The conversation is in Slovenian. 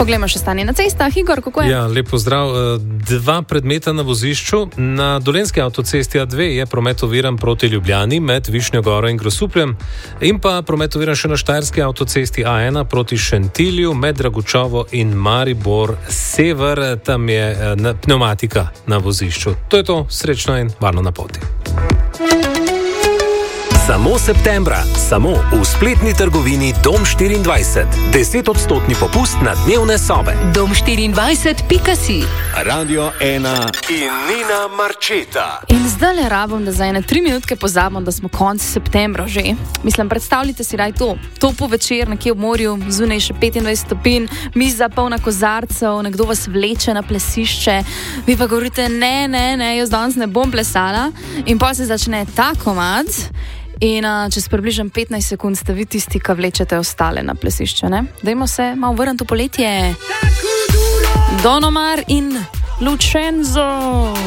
Poglejmo še stanje na cestah. Igor, kako je? Ja, lep pozdrav. 2 predmeta na vozišču. Na Dolenjski avtocesti A2 je promet oviran proti Ljubljani med Višnjo Goro in Grosupljem in pa promet oviran še na Štajerski avtocesti A1 proti Šentilju med Dragučovo in Maribor sever. Tam je pneumatika na vozišču. To je to, srečno in varno na poti. Samo septembra, samo v spletni trgovini Dom 24. 10% popust na dnevne sobe. Dom24.si Radio 1 in Nina Marčeta. In zdaj le rabim, da za 3 minutke pozabimo, da smo konec septembra že. Mislim, predstavljite si raj to. To po večer nekje v morju, zunaj še 25 stopinj, miza polna kozarcev, nekdo vas vleče na plesišče, vi pa govorite, ne, jaz danes ne bom plesala. In potem se začne ta komad. In čez približno 15 sekund ste vi tisti, ki vlečete ostale na plesišče, ne? Dajmo se malo vrniti v poletje. Don Omar in Lucenzo.